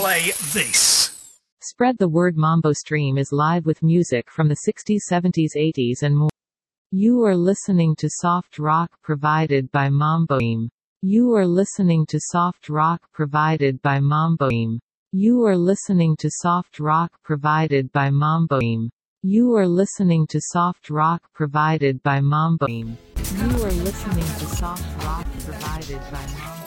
play this. Spread the word. Mambo Stream is live with music from the 60s, 70s, 80s and more. You are listening to soft rock provided by Mambo Stream. You are listening to soft rock provided by Mambo Stream. You are listening to soft rock provided by Mambo Stream. You are listening to soft rock provided by Mambo Stream. You are listening to soft rock provided by Mambo